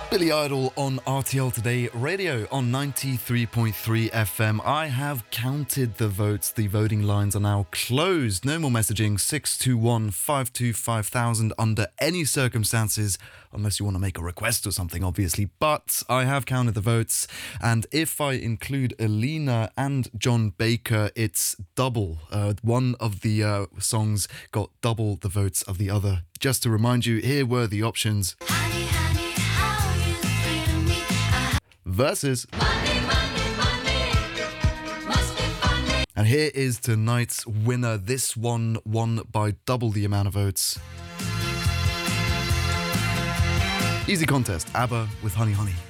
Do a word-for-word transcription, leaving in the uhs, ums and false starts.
Billy Idol on R T L Today Radio on ninety-three point three F M. I have counted the votes. The voting lines are now closed. No more messaging six two one, five two five thousand under any circumstances, unless you want to make a request or something, obviously. But I have counted the votes, and if I include Alina and John Baker, it's double. Uh, one of the uh, songs got double the votes of the other. Just to remind you, here were the options. Honey, honey, how you thrill me. Uh, Versus. money, money, money, must be funny. And here is tonight's winner. This one won by double the amount of votes. Easy contest. ABBA with Honey Honey.